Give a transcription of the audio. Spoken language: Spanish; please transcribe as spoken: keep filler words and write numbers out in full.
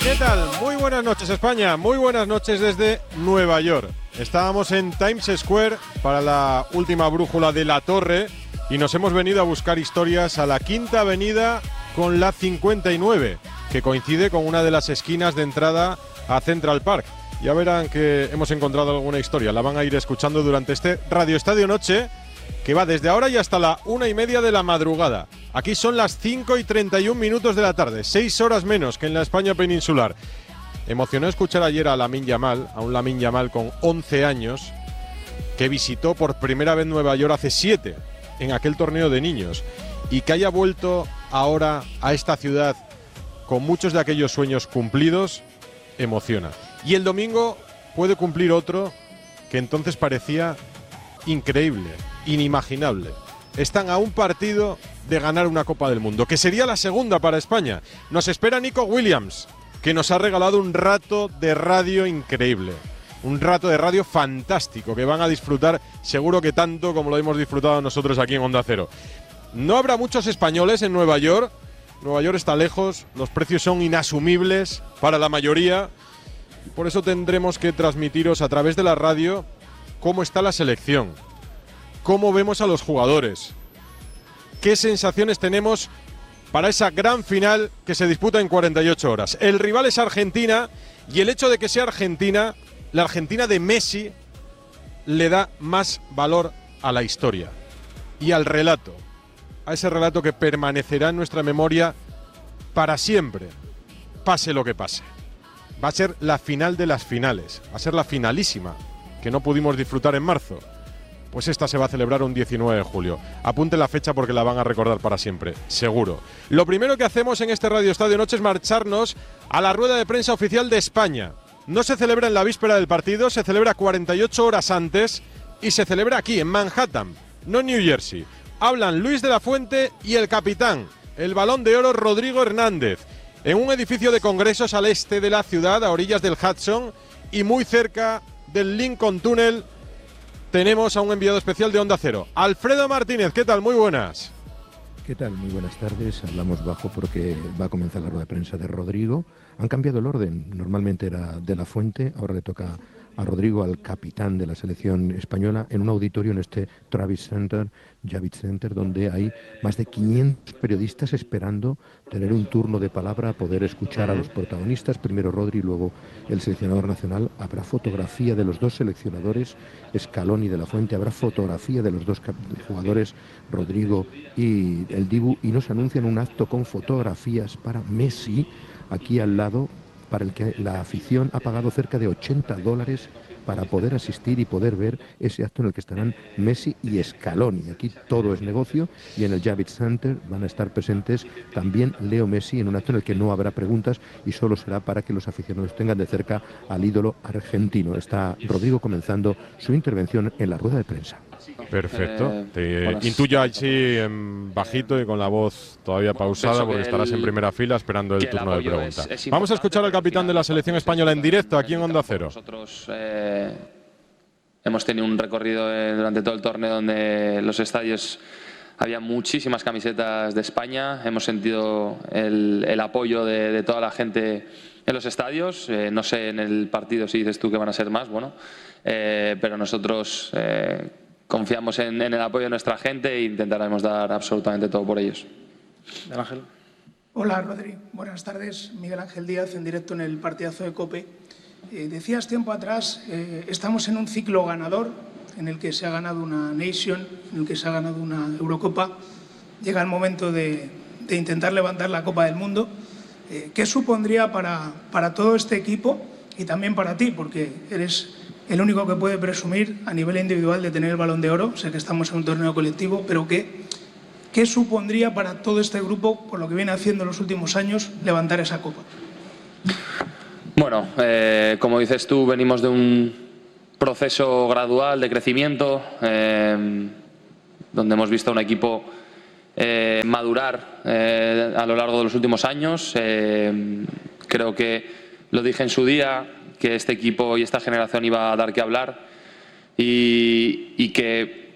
¿Qué tal? Muy buenas noches, España. Muy buenas noches desde Nueva York. Estábamos en Times Square para la última brújula de la Torre y nos hemos venido a buscar historias a la Quinta Avenida con la cincuenta y nueve, que coincide con una de las esquinas de entrada a Central Park. Ya verán que hemos encontrado alguna historia. La van a ir escuchando durante este Radio Estadio Noche, que va desde ahora y hasta la una y media de la madrugada. Aquí son las cinco y treinta y un minutos de la tarde, seis horas menos que en la España peninsular. Emocionó escuchar ayer a Lamine Yamal, a un Lamine Yamal con once años, que visitó por primera vez Nueva York hace siete, en aquel torneo de niños, y que haya vuelto ahora a esta ciudad con muchos de aquellos sueños cumplidos, emociona. Y el domingo puede cumplir otro que entonces parecía increíble, inimaginable. Están a un partido de ganar una Copa del Mundo, que sería la segunda para España. Nos espera Nico Williams, que nos ha regalado un rato de radio increíble. Un rato de radio fantástico, que van a disfrutar seguro que tanto como lo hemos disfrutado nosotros aquí en Onda Cero. No habrá muchos españoles en Nueva York. Nueva York está lejos, los precios son inasumibles para la mayoría. Por eso tendremos que transmitiros a través de la radio cómo está la selección, cómo vemos a los jugadores, qué sensaciones tenemos para esa gran final que se disputa en cuarenta y ocho horas. El rival es Argentina y el hecho de que sea Argentina, la Argentina de Messi, le da más valor a la historia y al relato, a ese relato que permanecerá en nuestra memoria para siempre, pase lo que pase. Va a ser la final de las finales, va a ser la finalísima, que no pudimos disfrutar en marzo. Pues esta se va a celebrar un diecinueve de julio. Apunte la fecha porque la van a recordar para siempre, seguro. Lo primero que hacemos en este Radio Estadio Noche es marcharnos a la rueda de prensa oficial de España. No se celebra en la víspera del partido, se celebra cuarenta y ocho horas antes y se celebra aquí, en Manhattan, no en New Jersey. Hablan Luis de la Fuente y el capitán, el Balón de Oro Rodrigo Hernández, en un edificio de congresos al este de la ciudad, a orillas del Hudson y muy cerca del Lincoln Tunnel. Tenemos a un enviado especial de Onda Cero, Alfredo Martínez. ¿Qué tal? Muy buenas. ¿Qué tal? Muy buenas tardes. Hablamos bajo porque va a comenzar la rueda de prensa de Rodrigo. Han cambiado el orden. Normalmente era de la Fuente, ahora le toca a Rodrigo, al capitán de la selección española, en un auditorio en este Travis Center, Javits Center, donde hay más de quinientos periodistas esperando tener un turno de palabra, poder escuchar a los protagonistas, primero Rodri, luego el seleccionador nacional. Habrá fotografía de los dos seleccionadores, Scaloni y de la Fuente, habrá fotografía de los dos jugadores, Rodrigo y el Dibu, y nos anuncian un acto con fotografías para Messi, aquí al lado, para el que la afición ha pagado cerca de ochenta dólares para poder asistir y poder ver ese acto en el que estarán Messi y Scaloni. Aquí todo es negocio y en el Javits Center van a estar presentes también Leo Messi en un acto en el que no habrá preguntas y solo será para que los aficionados tengan de cerca al ídolo argentino. Está Rodrigo comenzando su intervención en la rueda de prensa. Perfecto. Eh, Te intuyo así en bajito y con la voz todavía pausada porque estarás en primera fila esperando el turno de preguntas. Es, es Vamos a escuchar al capitán de la selección española en directo aquí en Onda Cero. Nosotros eh, hemos tenido un recorrido eh, durante todo el torneo donde los estadios había muchísimas camisetas de España. Hemos sentido el, el apoyo de, de toda la gente en los estadios. Eh, no sé en el partido si dices tú que van a ser más, bueno, eh, pero nosotros eh, confiamos en, en el apoyo de nuestra gente e intentaremos dar absolutamente todo por ellos. Miguel Ángel. Hola, Rodri. Buenas tardes. Miguel Ángel Díaz, en directo en el partidazo de COPE. Eh, decías tiempo atrás, eh, estamos en un ciclo ganador en el que se ha ganado una Nation, en el que se ha ganado una Eurocopa. Llega el momento de, de intentar levantar la Copa del Mundo. Eh, ¿Qué supondría para, para todo este equipo y también para ti? Porque eres el único que puede presumir a nivel individual de tener el Balón de Oro. Sé que estamos en un torneo colectivo, pero ¿qué, qué supondría para todo este grupo, por lo que viene haciendo en los últimos años, levantar esa Copa? Bueno, eh, como dices tú, venimos de un proceso gradual de crecimiento, eh, donde hemos visto a un equipo eh, madurar eh, a lo largo de los últimos años. Eh, creo que lo dije en su día, que este equipo y esta generación iba a dar que hablar y, y que